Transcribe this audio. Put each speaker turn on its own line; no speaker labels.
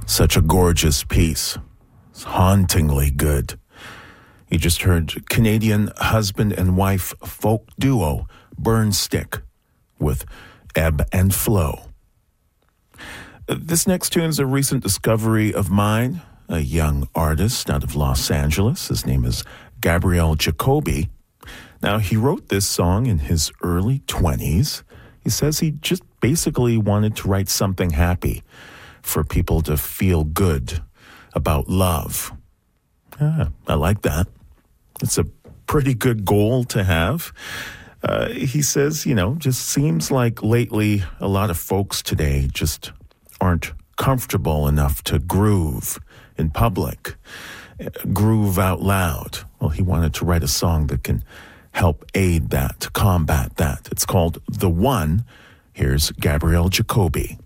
Such a gorgeous piece. It's hauntingly good. You just heard Canadian husband and wife folk duo Burnstick with Ebb and Flow. This next tune is a recent discovery of mine, a young artist out of Los Angeles. His name is Gabriel Jacoby. Now, he wrote this song in his early 20s. He says he just basically wanted to write something happy for people to feel good about love. I like that. It's a pretty good goal to have. He says, just seems like lately a lot of folks today just aren't comfortable enough to groove in public, groove out loud. Well, he wanted to write a song that can help aid that, to combat that. It's called The One. Here's Gabriel Jacoby.